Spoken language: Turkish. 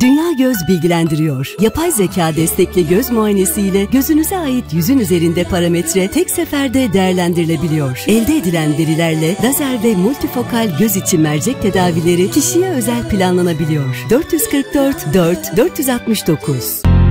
Dünya Göz bilgilendiriyor. Yapay zeka destekli göz muayenesiyle gözünüze ait yüzün üzerinde parametre tek seferde değerlendirilebiliyor. Elde edilen verilerle lazer ve multifokal göz içi mercek tedavileri kişiye özel planlanabiliyor. 444 4 469